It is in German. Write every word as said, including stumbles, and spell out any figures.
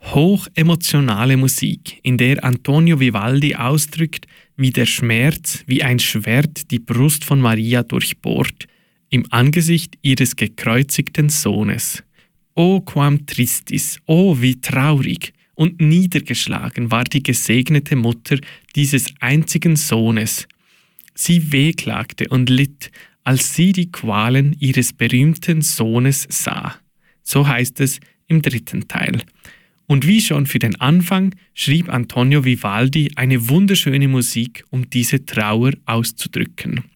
Hochemotionale Musik, in der Antonio Vivaldi ausdrückt, wie der Schmerz wie ein Schwert die Brust von Maria durchbohrt, im Angesicht ihres gekreuzigten Sohnes. O quam tristis, oh wie traurig und niedergeschlagen war die gesegnete Mutter dieses einzigen Sohnes. Sie wehklagte und litt, als sie die Qualen ihres berühmten Sohnes sah. So heißt es im dritten Teil. Und wie schon für den Anfang schrieb Antonio Vivaldi eine wunderschöne Musik, um diese Trauer auszudrücken.